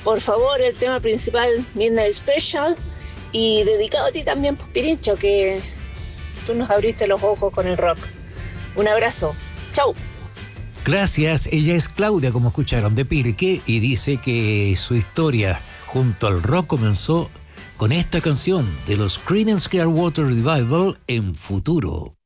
Por favor, el tema principal, Midnight Special, y dedicado a ti también, pues, Pirincho, que tú nos abriste los ojos con el rock. Un abrazo. Chau. Gracias, ella es Claudia, como escucharon, de Pirque, y dice que su historia junto al rock comenzó con esta canción de los Creedence Clearwater Revival en Futuro.